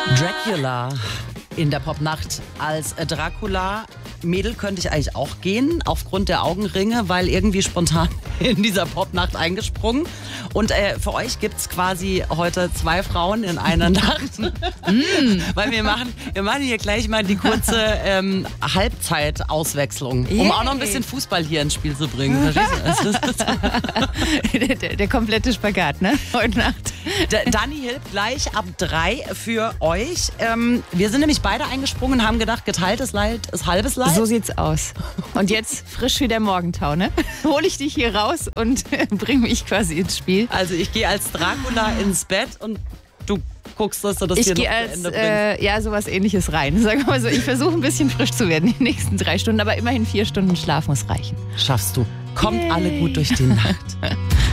Dracula in der Popnacht als Dracula. Mädel könnte ich eigentlich auch gehen, aufgrund der Augenringe, weil irgendwie spontan in dieser Popnacht eingesprungen. Und für euch gibt es quasi heute 2 Frauen in einer Nacht. Weil wir machen hier gleich mal die kurze Halbzeitauswechslung, um auch noch ein bisschen Fußball hier ins Spiel zu bringen. Der komplette Spagat, ne? Heute Nacht. Dani hilft gleich ab 3 für euch. Wir sind nämlich beide eingesprungen und haben gedacht, geteiltes Leid ist halbes Leid. So sieht's aus. Und jetzt frisch wie der Morgentau, ne? Hol ich dich hier raus und bring mich quasi ins Spiel. Also ich gehe als Dracula ins Bett und du guckst, dass du das hier noch zu Ende bringst. Ja, sowas Ähnliches rein. Sagen wir mal so, ich versuche ein bisschen frisch zu werden die nächsten 3 Stunden, aber immerhin 4 Stunden Schlaf muss reichen. Schaffst du. Kommt alle gut durch die Nacht.